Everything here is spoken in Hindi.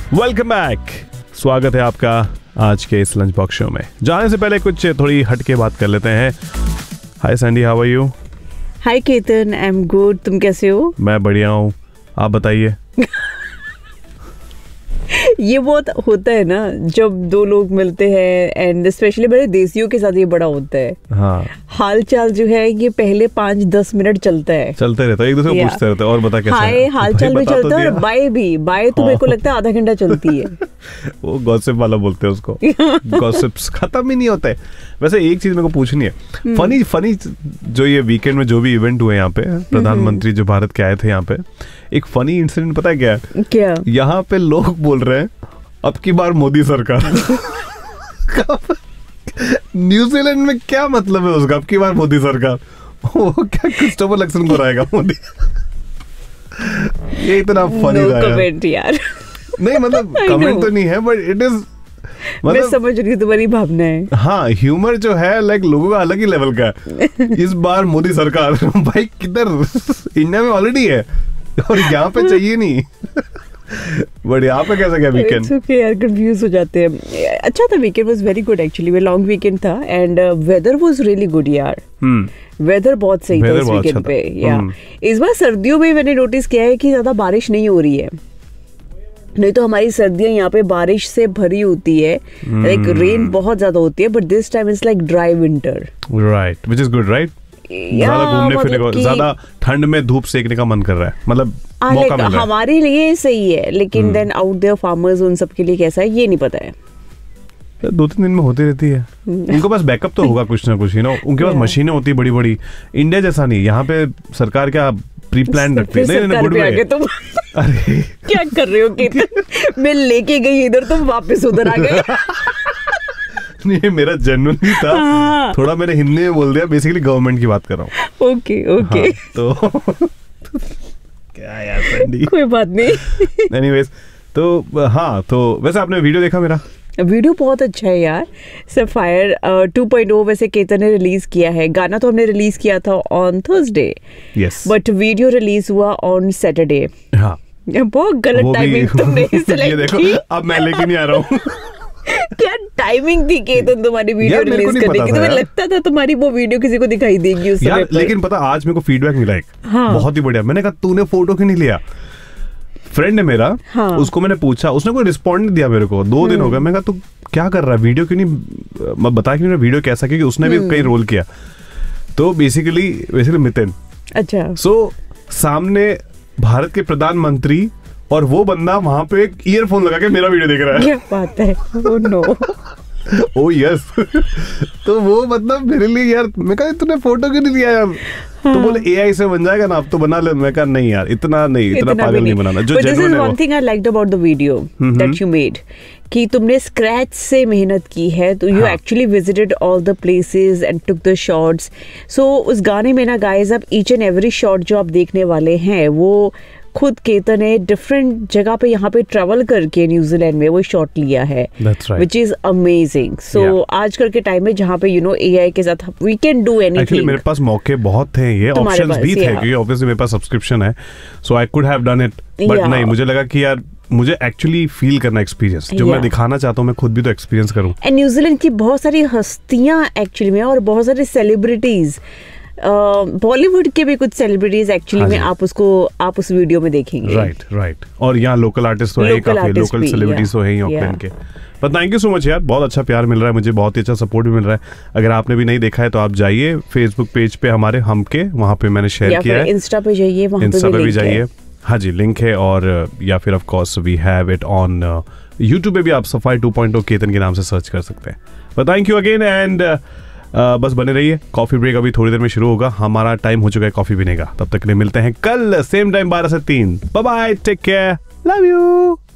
वेलकम बैक, स्वागत है आपका आज के इस लंच बॉक्स शो में। जाने से पहले कुछ थोड़ी हटके बात कर लेते हैं। हाय Sandy, how are you? Hi Ketan, I am good. तुम कैसे हो? मैं बढ़िया हूँ, आप बताइए। ये बहुत होता है ना जब दो लोग मिलते हैं, एंड स्पेशली बड़े देसियों के साथ ये बड़ा होता है। हाँ, हाल चाल जो है ये पहले 5-10 मिनट चलते रहता है, एक दूसरे को पूछते रहते हैं और बता कैसा हाय है? हाल चाल भी चलता है और बाय भी। बाय तो मेरे को लगता है आधा घंटा चलती है। वो गॉसिप वाला बोलते हैं उसको। गॉसिप्स खत्म ही नहीं होते। वैसे एक चीज मेरे को पूछनी है, फनी जो ये वीकेंड में जो भी इवेंट हुए यहाँ पे, प्रधानमंत्री जो भारत के आए थे यहाँ पे, एक फनी इंसिडेंट पता है क्या है? क्या? यहाँ पे लोग बोल रहे हैं अब की बार मोदी सरकार। न्यूजीलैंड में क्या मतलब है उसका, अब की बार मोदी सरकार? वो क्या क्रिस्टोफर लक्सन को रहेगा मोदी? ये इतना फनी था यार। नहीं मतलब कमेंट तो नहीं है, बट इट इज, मैं समझ रही हूँ तुम्हारी भावना है। हाँ, ह्यूमर जो है लाइक लोगों का अलग ही लेवल का है। इस बार मोदी सरकार भाई किधर, इंडिया में ऑलरेडी है और यहाँ पे चाहिए नहीं। बट यहाँ पे कैसा क्या वीकेंड? इट्स ओके यार, कंफ्यूज हो जाते हैं। अच्छा था, weekend was very good actually. Way long weekend था and weather was really good यार। वेदर बहुत सही था इस वीकेंड पे। या इस बार सर्दियों में मैंने नोटिस किया है कि ज्यादा बारिश नहीं हो रही है। नहीं तो हमारी सर्दियां यहाँ पे बारिश से भरी होती है, लाइक रेन बहुत ज्यादा होती है, but this time it's like dry winter. Right, which is good, right? ज्यादा घूमने फिरने को, ज्यादा ठंड में धूप सेकने का मन कर रहा है, मतलब मौका मिल रहा है। हमारे लिए सही है, लेकिन देन आउट देयर फार्मर्स, उन सब के लिए कैसा है ये नहीं पता है। 2-3 दिन में होती रहती है। उनके पास बैकअप तो होगा कुछ ना कुछ, यू नो, उनके पास मशीनें होती है बड़ी बड़ी। इंडिया जैसा नहीं, यहाँ पे सरकार क्या प्री प्लान रखती है। नहीं गुड वे। तुम अरे क्या कर रहे हो केतन? मैं लेके गई इधर, तुम वापस उधर आ गए। नहीं, मेरा जेन्युइनली था। हाँ। थोड़ा मैंने हिंदी में बोल दिया, बेसिकली गवर्नमेंट की बात कर रहा हूँ। ओके। हाँ, तो क्या यार सैंडी, कोई बात नहीं। एनीवेज, तो हाँ, तो वैसे आपने वीडियो देखा मेरा? वीडियो बहुत अच्छा है यार। सफायर 2.0 वैसे केतन ने रिलीज किया है। गाना तो हमने रिलीज किया था on Thursday, yes, but video release हुआ ऑन सैटरडे। हाँ, बहुत गलत टाइमिंग तुमने सेलेक्ट की। अब मैं लेके नहीं आ रहा हूँ। क्या टाइमिंग थी केतन तुम्हारी वीडियो रिलीज करने की? तुम्हें लगता था तुम्हारी वो वीडियो किसी को दिखाई देगी उस समय पर? लेकिन पता, आज मेरे को फीडबैक मिला एक, हाँ, बहुत ही बढ़िया। मैंने कहा तूने फोटो क्यों नहीं लिया? फ्रेंड है मेरा, हाँ, उसको मैंने पूछा, उसने कोई रिस्पॉन्ड नहीं दिया मेरे को। 2 दिन हो गए। मैं कहा तू क्या कर रहा है, वीडियो क्यों नहीं बता कि मेरा वीडियो कैसा, क्योंकि उसने भी कई रोल किया। तो बेसिकली मितिन, अच्छा, सो सामने भारत के प्रधानमंत्री और वो बंदा वहां पे एक ईयरफोन लगा के मेरा वीडियो देख रहा है। क्या बात है? Oh no. Oh yes. तो वो मतलब मेरे लिए यार, मैं कहा तूने फोटो क्यों नहीं लिया यार? हाँ। तो बोले एआई से बन जाएगा ना, अब तो बना ले। मैं कहा नहीं यार, इतना पागल नहीं बनाना। जो जेन्युइन है। One thing I liked about the video that you made, कि तुमने स्क्रैच से मेहनत की है, तो you actually visited all the places and took the shots. सो उस गाने में ना गाइस, अब ईच एंड एवरी शॉट जो आप देखने वाले हैं वो खुद केतन ने डिफरेंट जगह पे यहाँ पे ट्रैवल करके न्यूजीलैंड में वो शॉट लिया है, विच इज अमेजिंग। सो आजकल के टाइम में जहाँ पे एआई के साथ we can do anything. Actually मेरे पास मौके बहुत थे, ये ऑप्शंस भी थे, क्योंकि ऑब्वियसली मेरे पास सब्सक्रिप्शन है, सो I could have done it, but नहीं, मुझे लगा कि यार मुझे एक्चुअली फील करना एक्सपीरियंस, जो मैं दिखाना चाहता हूँ मैं खुद भी तो एक्सपीरियंस करूँ। एंड न्यूजीलैंड की बहुत सारी हस्तियां एक्चुअली में, और बहुत सारे सेलिब्रिटीज, बॉलीवुड के भी कुछ सेलिब्रिटीज एक्चुअली में आप उस वीडियो में देखेंगे। राइट। और यहाँ लोकल आर्टिस्ट तो है, काफी लोकल सेलिब्रिटीज तो है ही ऑकलैंड के। पर थैंक यू सो मच यार, बहुत अच्छा प्यार मिल रहा है मुझे, बहुत ही अच्छा सपोर्ट भी मिल रहा है। अगर आपने भी नहीं देखा है तो आप जाइए फेसबुक पेज पे हमारे हमके, वहाँ पे मैंने शेयर किया है। इंस्टा पे जाइए, इंस्टा पे भी जाइए। हाँ जी, लिंक है। और या फिर of course we have it on YouTube पे भी, आप सफाई 2.0 केतन के नाम से सर्च कर सकते हैं। पर थैंक यू अगेन, एंड बस बने रहिए। कॉफी ब्रेक अभी थोड़ी देर में शुरू होगा। हमारा टाइम हो चुका है कॉफी पीने का। तब तक के लिए मिलते हैं कल सेम टाइम 12 से 3। Bye bye, take care, love you.